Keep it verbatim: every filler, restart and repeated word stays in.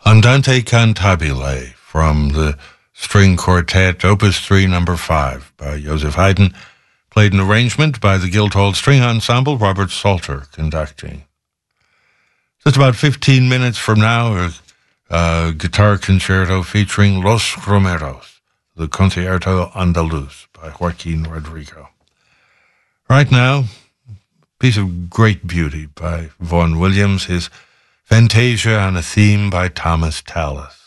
Andante Cantabile from the String Quartet, Opus three, number five, by Joseph Haydn, played an arrangement by the Guildhall String Ensemble, Robert Salter conducting. Just about fifteen minutes from now, a, a guitar concerto featuring Los Romeros, the Concierto Andaluz by Joaquin Rodrigo. Right now, a piece of great beauty by Vaughan Williams, his Fantasia on a Theme by Thomas Tallis.